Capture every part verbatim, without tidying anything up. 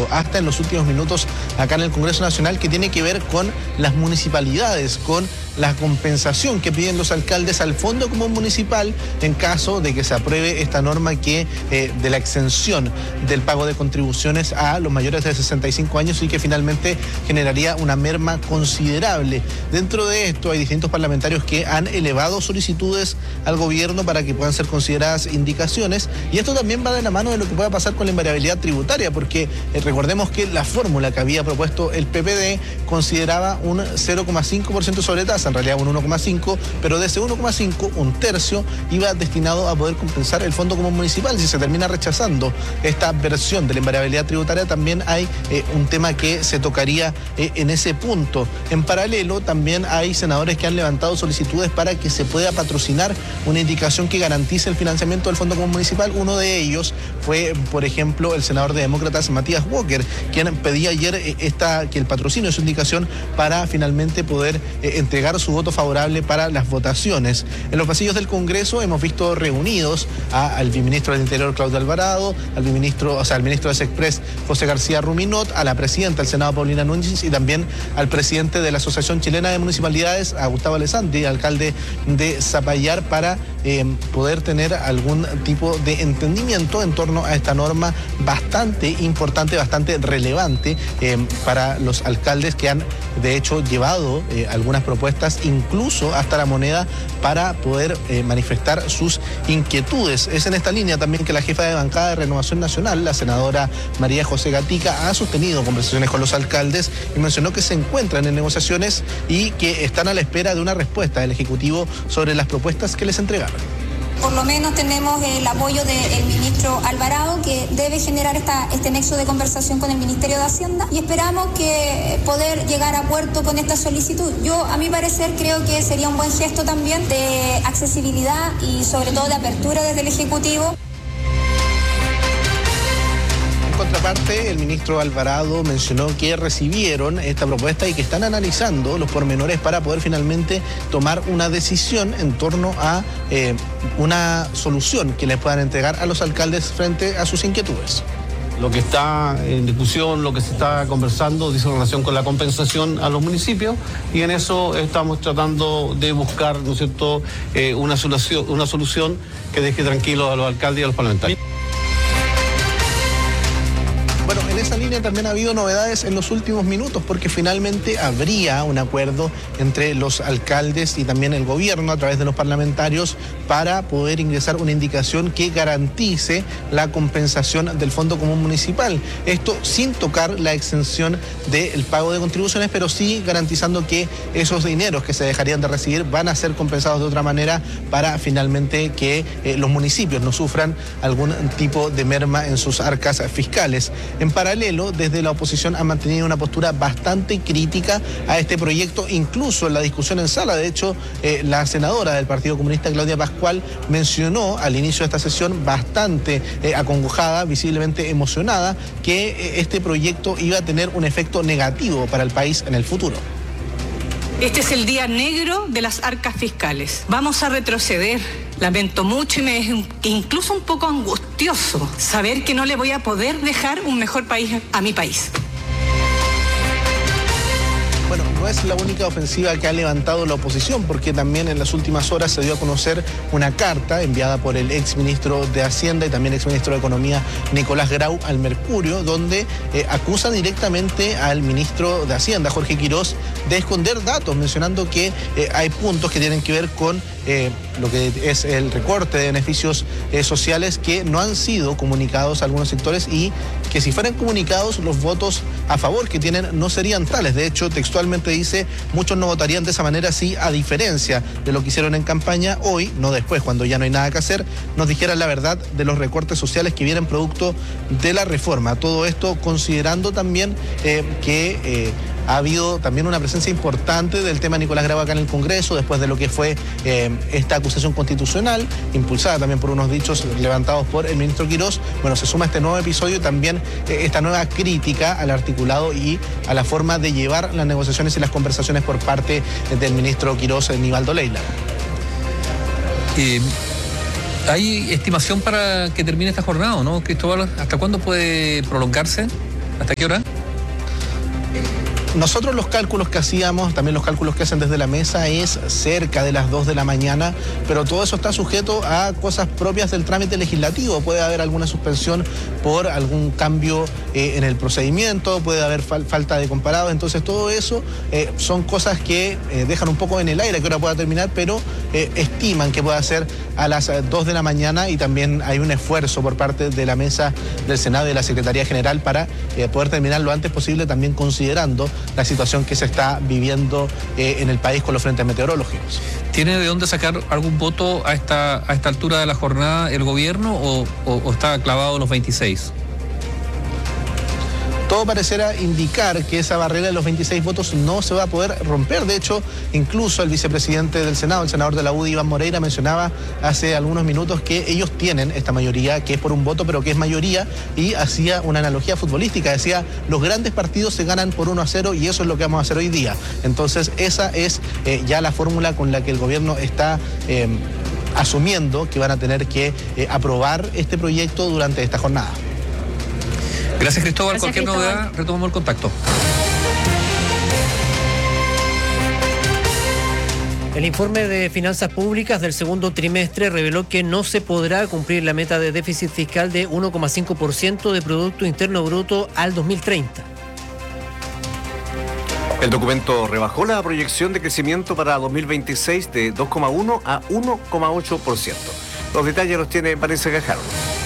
discutido hasta en los últimos minutos acá en el Congreso Nacional, que tiene que ver con las municipalidades, con la compensación que piden los alcaldes al Fondo Común Municipal en caso de que se apruebe esta norma que eh, de la exención del pago de contribuciones a los mayores de sesenta y cinco años y que finalmente generaría una merma considerable. Dentro de esto hay distintos parlamentarios que han elevado solicitudes al gobierno para que puedan ser consideradas indicaciones, y esto también va de la mano de lo que pueda pasar con la invariabilidad tributaria, porque eh, recordemos que la fórmula que había propuesto el P P D consideraba un cero coma cinco por ciento sobre tasa, en realidad un uno coma cinco, pero de ese uno coma cinco, un tercio iba destinado a poder compensar el Fondo Común Municipal. Si se termina rechazando esta versión de la invariabilidad tributaria, también hay eh, un tema que se tocaría eh, en ese punto. En paralelo, también hay senadores que han levantado solicitudes para que se pueda patrocinar una indicación que garantice el financiamiento del Fondo Común Municipal. Uno de ellos fue, por ejemplo, el senador de Demócratas, Matías Walker, quien pedía ayer eh, esta, que el patrocinio es su indicación para finalmente poder eh, entregar su voto favorable para las votaciones. En los pasillos del Congreso hemos visto reunidos a, al viceministro del Interior, Claudio Alvarado, al viceministro, o sea, al ministro de Sexpress, José García Ruminot, a la presidenta del Senado, Paulina Núñez, y también al presidente de la Asociación Chilena de Municipalidades, a Gustavo Alessandri, alcalde de Zapallar, para eh, poder tener algún tipo de entendimiento en torno a esta norma bastante importante, bastante relevante eh, para los alcaldes que han, de hecho, llevado eh, algunas propuestas, incluso hasta la moneda, para poder eh, manifestar sus inquietudes. Es en esta línea también que la jefa de bancada de Renovación Nacional, la senadora María José Gatica, ha sostenido conversaciones con los alcaldes y mencionó que se encuentran en negociaciones y que están a la espera de una respuesta del Ejecutivo sobre las propuestas que les entregaron. Por lo menos tenemos el apoyo del ministro Alvarado, que debe generar esta, este nexo de conversación con el Ministerio de Hacienda, y esperamos que poder llegar a puerto con esta solicitud. Yo, a mi parecer, creo que sería un buen gesto también de accesibilidad y sobre todo de apertura desde el Ejecutivo. Por contraparte, el ministro Alvarado mencionó que recibieron esta propuesta y que están analizando los pormenores para poder finalmente tomar una decisión en torno a eh, una solución que les puedan entregar a los alcaldes frente a sus inquietudes. Lo que está en discusión, lo que se está conversando, dice en relación con la compensación a los municipios, y en eso estamos tratando de buscar, ¿no es cierto?, eh, una solución, una solución que deje tranquilos a los alcaldes y a los parlamentarios. Bueno, en esa línea también ha habido novedades en los últimos minutos, porque finalmente habría un acuerdo entre los alcaldes y también el gobierno a través de los parlamentarios para poder ingresar una indicación que garantice la compensación del Fondo Común Municipal. Esto sin tocar la exención del pago de contribuciones, pero sí garantizando que esos dineros que se dejarían de recibir van a ser compensados de otra manera para finalmente que eh, los municipios no sufran algún tipo de merma en sus arcas fiscales. En paralelo, desde la oposición han mantenido una postura bastante crítica a este proyecto, incluso en la discusión en sala. De hecho, eh, la senadora del Partido Comunista, Claudia Pascual, mencionó al inicio de esta sesión, bastante eh, acongojada, visiblemente emocionada, que eh, este proyecto iba a tener un efecto negativo para el país en el futuro. Este es el día negro de las arcas fiscales. Vamos a retroceder. Lamento mucho y me es incluso un poco angustioso saber que no le voy a poder dejar un mejor país a mi país. Bueno, no es la única ofensiva que ha levantado la oposición, porque también en las últimas horas se dio a conocer una carta enviada por el exministro de Hacienda y también exministro de Economía, Nicolás Grau, al Mercurio, donde eh, acusa directamente al ministro de Hacienda, Jorge Quirós, de esconder datos, mencionando que eh, hay puntos que tienen que ver con eh, lo que es el recorte de beneficios eh, sociales que no han sido comunicados a algunos sectores, y que si fueran comunicados, los votos a favor que tienen no serían tales. De hecho, textualmente dice: muchos no votarían de esa manera si, a diferencia de lo que hicieron en campaña, hoy, no después, cuando ya no hay nada que hacer, nos dijeran la verdad de los recortes sociales que vienen producto de la reforma. Todo esto considerando también eh, que eh, ha habido también una presencia importante del tema Nicolás Grau acá en el Congreso, después de lo que fue eh, esta acusación constitucional, impulsada también por unos dichos levantados por el ministro Quirós. Bueno, se suma este nuevo episodio y también eh, esta nueva crítica al articulado y a la forma de llevar las negociaciones y las conversaciones por parte del ministro Quirós, Nivaldo Leila. Eh, ¿Hay estimación para que termine esta jornada, no, Cristóbal? ¿Hasta cuándo puede prolongarse? ¿Hasta qué hora? Nosotros los cálculos que hacíamos, también los cálculos que hacen desde la mesa, es cerca de las dos de la mañana, pero todo eso está sujeto a cosas propias del trámite legislativo. Puede haber alguna suspensión por algún cambio eh, en el procedimiento, puede haber fal falta de comparados, entonces todo eso eh, son cosas que eh, dejan un poco en el aire que ahora pueda terminar, pero eh, estiman que pueda ser a las dos de la mañana, y también hay un esfuerzo por parte de la mesa del Senado y de la Secretaría General para eh, poder terminar lo antes posible, también considerando la situación que se está viviendo eh, en el país con los frentes meteorológicos. ¿Tiene de dónde sacar algún voto a esta, a esta altura de la jornada el gobierno o, o, o está clavado los veintiséis? Todo pareciera indicar que esa barrera de los veintiséis votos no se va a poder romper. De hecho, incluso el vicepresidente del Senado, el senador de la U D I, Iván Moreira, mencionaba hace algunos minutos que ellos tienen esta mayoría, que es por un voto, pero que es mayoría, y hacía una analogía futbolística. Decía, los grandes partidos se ganan por uno a cero y eso es lo que vamos a hacer hoy día. Entonces, esa es eh, ya la fórmula con la que el gobierno está eh, asumiendo que van a tener que eh, aprobar este proyecto durante esta jornada. Gracias, Cristóbal. Gracias, Cualquier Cristóbal. novedad, retomamos el contacto. El informe de finanzas públicas del segundo trimestre reveló que no se podrá cumplir la meta de déficit fiscal de uno coma cinco por ciento de Producto Interno Bruto al dos mil treinta. El documento rebajó la proyección de crecimiento para dos mil veintiséis de dos coma uno a uno coma ocho por ciento. Los detalles los tiene Vanessa Gajardo.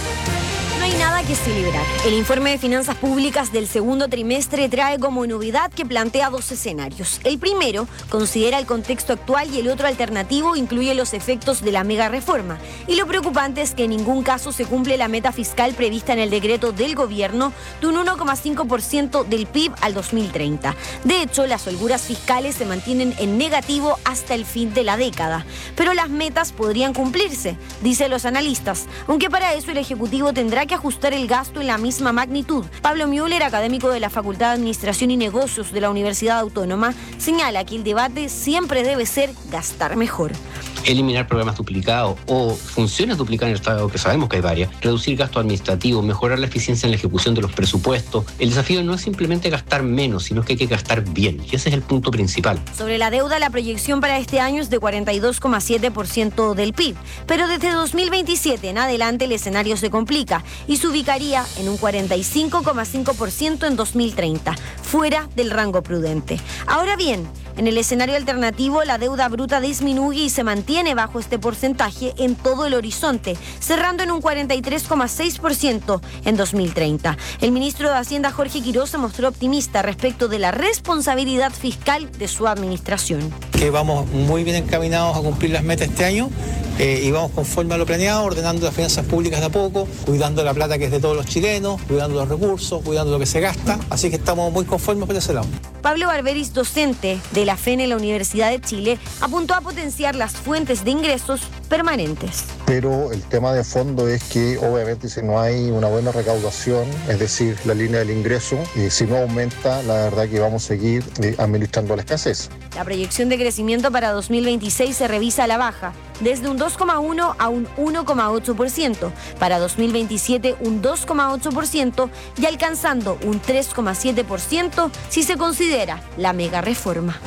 No hay nada que celebrar. El informe de finanzas públicas del segundo trimestre trae como novedad que plantea dos escenarios. El primero considera el contexto actual y el otro alternativo incluye los efectos de la mega reforma. Y lo preocupante es que en ningún caso se cumple la meta fiscal prevista en el decreto del gobierno de un uno coma cinco por ciento del P I B al dos mil treinta. De hecho, las holguras fiscales se mantienen en negativo hasta el fin de la década. Pero las metas podrían cumplirse, dicen los analistas, aunque para eso el Ejecutivo tendrá que ajustar el gasto en la misma magnitud. Pablo Müller, académico de la Facultad de Administración y Negocios de la Universidad Autónoma, señala que el debate siempre debe ser gastar mejor. Eliminar programas duplicados o funciones duplicadas en el Estado, que sabemos que hay varias, reducir gasto administrativo, mejorar la eficiencia en la ejecución de los presupuestos. El desafío no es simplemente gastar menos, sino que hay que gastar bien, y ese es el punto principal. Sobre la deuda, la proyección para este año es de cuarenta y dos coma siete por ciento del P I B, pero desde dos mil veintisiete en adelante el escenario se complica y se ubicaría en un cuarenta y cinco coma cinco por ciento en dos mil treinta, fuera del rango prudente. Ahora bien, en el escenario alternativo, la deuda bruta disminuye y se mantiene bajo este porcentaje en todo el horizonte, cerrando en un cuarenta y tres coma seis por ciento en dos mil treinta. El ministro de Hacienda, Jorge Quiroz, se mostró optimista respecto de la responsabilidad fiscal de su administración. Que vamos muy bien encaminados a cumplir las metas este año eh, y vamos conforme a lo planeado, ordenando las finanzas públicas de a poco, cuidando la plata que es de todos los chilenos, cuidando los recursos, cuidando lo que se gasta, así que estamos muy conformes por ese lado. Pablo Barberis, docente de la F E N en la Universidad de Chile, apuntó a potenciar las fuentes de ingresos permanentes. Pero el tema de fondo es que obviamente si no hay una buena recaudación, es decir, la línea del ingreso, eh, si no aumenta, la verdad que vamos a seguir eh, administrando la escasez. La proyección de crecimiento para dos mil veintiséis se revisa a la baja, desde un dos coma uno a un uno coma ocho por ciento, para dos mil veintisiete un dos coma ocho por ciento y alcanzando un tres coma siete por ciento si se considera la mega reforma.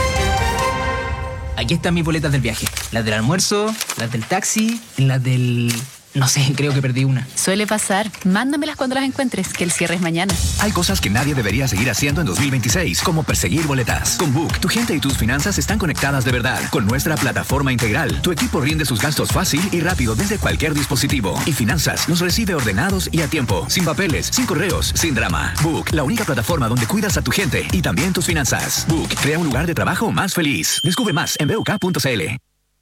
Aquí están mis boletas del viaje. Las del almuerzo, las del taxi, las del... No sé, creo que perdí una. Suele pasar. Mándamelas cuando las encuentres, que el cierre es mañana. Hay cosas que nadie debería seguir haciendo en dos mil veintiséis, como perseguir boletas. Con Book, tu gente y tus finanzas están conectadas de verdad. Con nuestra plataforma integral, tu equipo rinde sus gastos fácil y rápido desde cualquier dispositivo. Y Finanzas los recibe ordenados y a tiempo, sin papeles, sin correos, sin drama. Book, la única plataforma donde cuidas a tu gente y también tus finanzas. Book, crea un lugar de trabajo más feliz. Descubre más en b u k punto c l.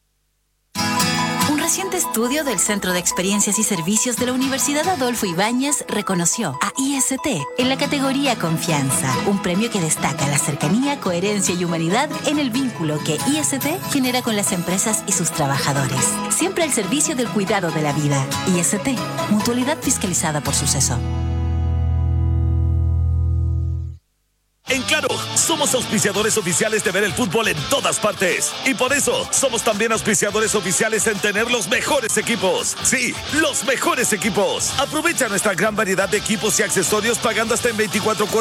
Un reciente estudio del Centro de Experiencias y Servicios de la Universidad Adolfo Ibáñez reconoció a I S T en la categoría Confianza, un premio que destaca la cercanía, coherencia y humanidad en el vínculo que I S T genera con las empresas y sus trabajadores. Siempre al servicio del cuidado de la vida. I S T, mutualidad fiscalizada por Suceso. En Claro, somos auspiciadores oficiales de ver el fútbol en todas partes. Y por eso, somos también auspiciadores oficiales en tener los mejores equipos. Sí, los mejores equipos. Aprovecha nuestra gran variedad de equipos y accesorios pagando hasta en veinticuatro cuotas